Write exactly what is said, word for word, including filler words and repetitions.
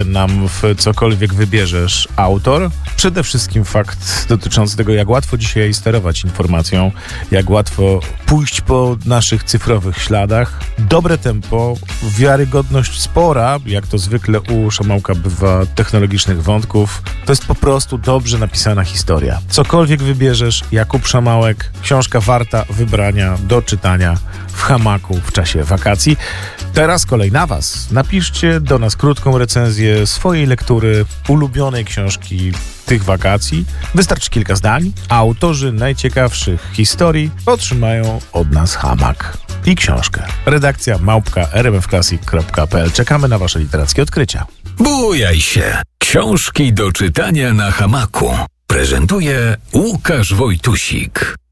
nam w cokolwiek wybierzesz autor. Przede wszystkim fakt dotyczący tego, jak łatwo dzisiaj sterować informacją, jak łatwo pójść po naszych cyfrowych śladach. Dobre tempo, wiarygodność spora, jak to zwykle u Szamałka bywa, technologicznych wątków. To jest po prostu dobrze napisana historia. Cokolwiek wybierzesz, Jakub Szamałek, książka warta wybrania, do czytania w hamaku w czasie wakacji. Teraz kolej na was. Napiszcie do nas krótką recenzję swojej lektury ulubionej książki tych wakacji. Wystarczy kilka zdań. A autorzy najciekawszych historii otrzymają od nas hamak i książkę. Redakcja małpka r m f classic kropka p l. Czekamy na wasze literackie odkrycia. Bujaj się! Książki do czytania na hamaku prezentuje Łukasz Wojtusik.